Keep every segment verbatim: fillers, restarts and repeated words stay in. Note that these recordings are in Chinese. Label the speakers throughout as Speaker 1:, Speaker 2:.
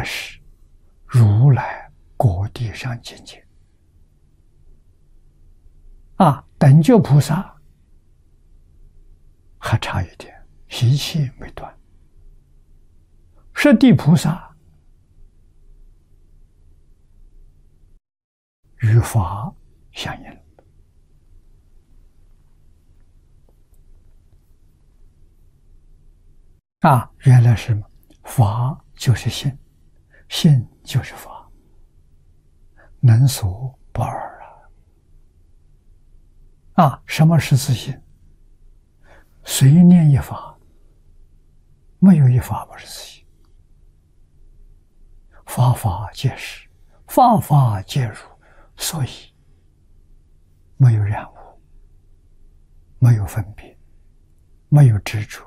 Speaker 1: 这是如来果地上境界啊！等觉菩萨还差一点，习气没断。十地菩萨与法相应啊！原来是什么？法就是性，性就是法，能所不二啊！啊，什么是自性？随念一法，没有一法不是自性。法法皆是，法法皆如，所以没有染污，没有分别，没有执着。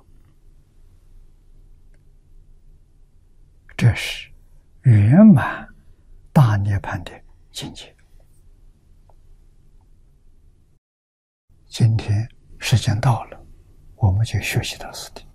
Speaker 1: 这是圆满大涅槃的境界。今天时间到了，我们就学习到此地。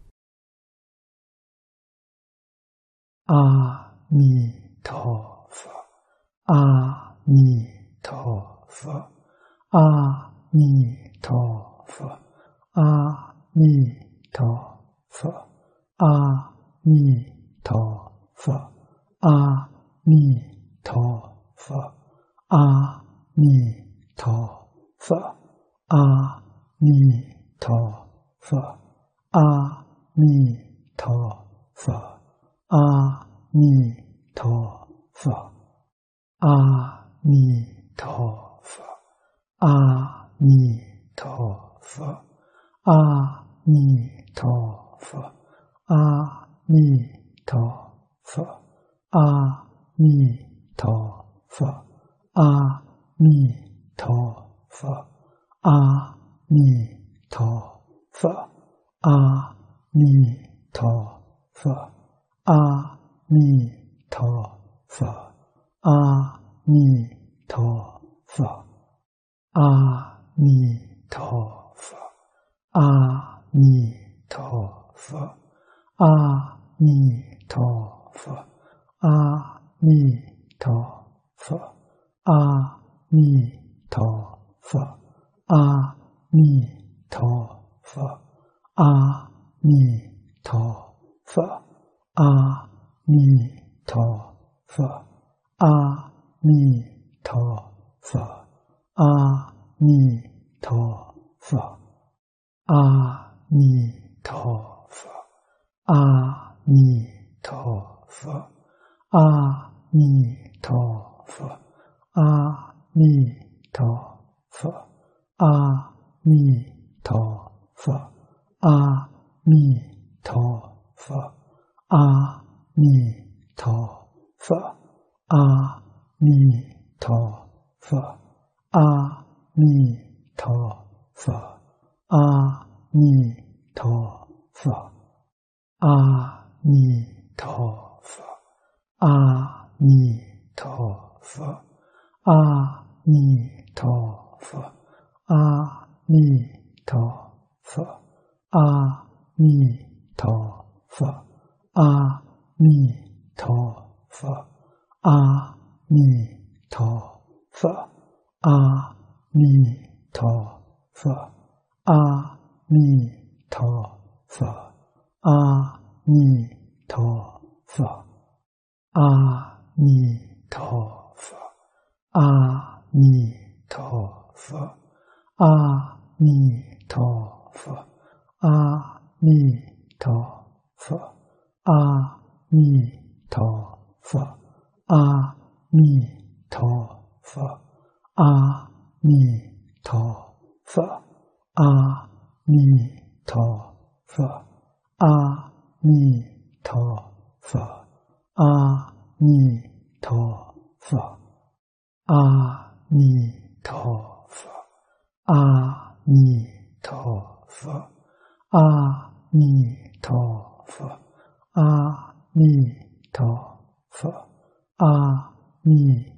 Speaker 1: 阿弥陀佛，阿弥陀佛，阿弥陀佛，阿弥陀佛，阿弥陀佛，阿弥陀佛，阿弥陀佛，阿弥陀佛，阿弥陀佛。阿弥陀佛，阿弥陀佛，阿弥陀佛，阿弥陀佛，阿弥陀佛，阿弥陀佛，阿弥陀佛，阿弥陀佛，阿弥陀佛。阿弥陀佛，阿弥陀佛，阿弥陀佛，阿弥陀佛，阿弥陀佛，阿弥陀佛，阿弥陀佛，阿弥陀佛，阿弥陀佛。阿弥陀佛，阿弥陀佛，阿弥陀佛，阿弥陀佛，阿弥陀佛，阿弥陀佛，阿弥陀佛，阿弥陀佛，阿弥陀佛。阿弥陀佛，阿弥陀佛，阿弥陀佛，阿弥陀佛，阿弥陀佛，阿弥陀佛，阿弥陀佛，阿弥陀佛，阿弥陀佛。阿弥陀佛，阿弥陀佛，阿弥陀佛，阿弥陀佛，阿弥陀佛，阿弥陀佛，阿弥陀佛，阿弥陀佛，阿弥陀佛。阿弥陀佛，阿弥陀佛，阿弥陀佛，阿弥陀佛，阿弥陀佛，阿弥陀佛，阿弥陀佛，阿弥陀佛，阿弥陀佛。阿弥陀佛，阿弥